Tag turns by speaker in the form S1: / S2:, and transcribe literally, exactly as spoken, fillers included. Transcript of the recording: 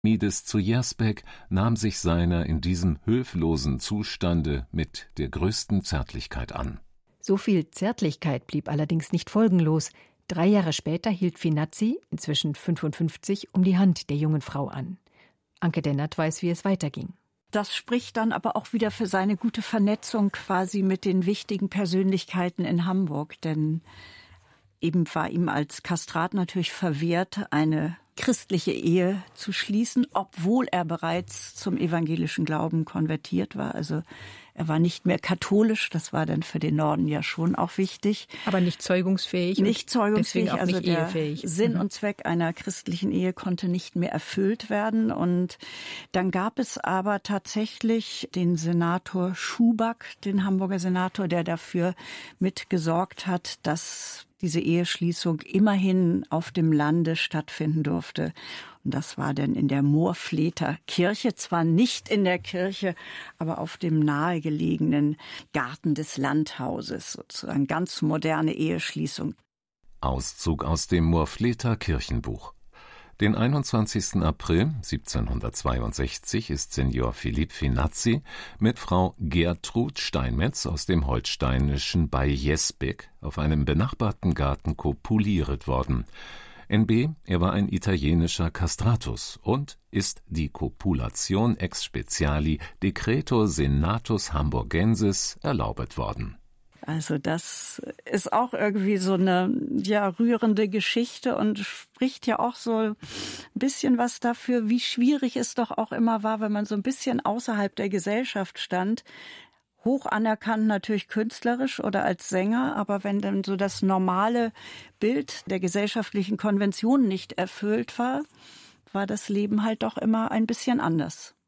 S1: Mides zu Jersbek nahm sich seiner in diesem höflosen Zustande mit der größten Zärtlichkeit an.
S2: So viel Zärtlichkeit blieb allerdings nicht folgenlos. Drei Jahre später hielt Finazzi, inzwischen fünfundfünfzig, um die Hand der jungen Frau an. Anke Dennert weiß, wie es weiterging.
S3: Das spricht dann aber auch wieder für seine gute Vernetzung quasi mit den wichtigen Persönlichkeiten in Hamburg. Denn eben war ihm als Kastrat natürlich verwehrt, eine christliche Ehe zu schließen, obwohl er bereits zum evangelischen Glauben konvertiert war. Also er war nicht mehr katholisch, das war dann für den Norden ja schon auch wichtig.
S2: Aber nicht zeugungsfähig.
S3: Nicht zeugungsfähig,
S2: auch
S3: also
S2: nicht
S3: der
S2: ehefähig.
S3: Sinn
S2: Mhm.
S3: und Zweck einer christlichen Ehe konnte nicht mehr erfüllt werden. Und dann gab es aber tatsächlich den Senator Schuback, den Hamburger Senator, der dafür mitgesorgt hat, dass diese Eheschließung immerhin auf dem Lande stattfinden durfte. Und das war dann in der Moorfleter Kirche, zwar nicht in der Kirche, aber auf dem nahegelegenen Garten des Landhauses, sozusagen ganz moderne Eheschließung.
S1: Auszug aus dem Moorfleter Kirchenbuch. Den einundzwanzigsten April siebzehnhundertzweiundsechzig ist Senior Philipp Finazzi mit Frau Gertrud Steinmetz aus dem holsteinischen bei Jersbek auf einem benachbarten Garten kopuliert worden. N B. Er war ein italienischer Castratus und ist die Kopulation ex speciali Decreto Senatus Hamburgensis erlaubet worden.
S3: Also das ist auch irgendwie so eine ja rührende Geschichte und spricht ja auch so ein bisschen was dafür, wie schwierig es doch auch immer war, wenn man so ein bisschen außerhalb der Gesellschaft stand. Hoch anerkannt natürlich künstlerisch oder als Sänger, aber wenn dann so das normale Bild der gesellschaftlichen Konventionen nicht erfüllt war, war das Leben halt doch immer ein bisschen anders.